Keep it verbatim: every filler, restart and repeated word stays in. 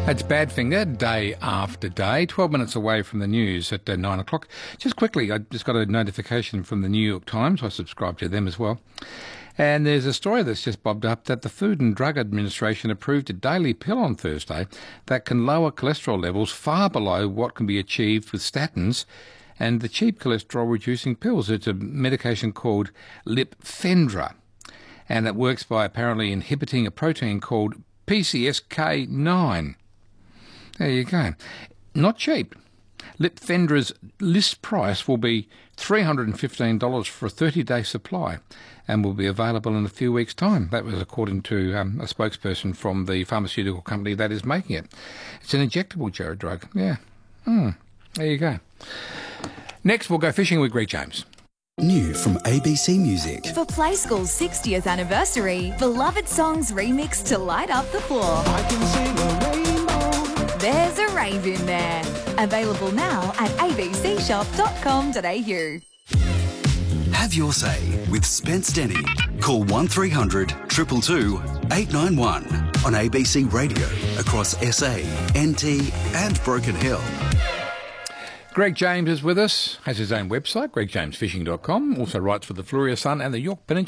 That's Badfinger, day after day, twelve minutes away from the news at uh, nine o'clock. Just quickly, I just got a notification from the New York Times. I subscribe to them as well. And there's a story that's just bobbed up that the Food and Drug Administration approved a daily pill on Thursday that can lower cholesterol levels far below what can be achieved with statins and the cheap cholesterol-reducing pills. It's a medication called Lipfendra, and it works by apparently inhibiting a protein called P C S K nine. There you go. Not cheap. Lipfendra's list price will be three hundred fifteen dollars for a thirty-day supply and will be available in a few weeks' time. That was according to um, a spokesperson from the pharmaceutical company that is making it. It's an injectable Jared drug. Yeah. Mm. There you go. Next, we'll go fishing with Greg James. New from A B C Music. For Play School's sixtieth anniversary, beloved songs remixed to light up the floor. I can see the rainbow. There's a rave in there. Available now at a b c shop dot com dot a u. Have your say with Spence Denny. Call one three hundred two two two eight nine one on A B C Radio across S A, N T and Broken Hill. Greg James is with us, has his own website, greg james fishing dot com, also writes for the Fluria Sun and the York Peninsula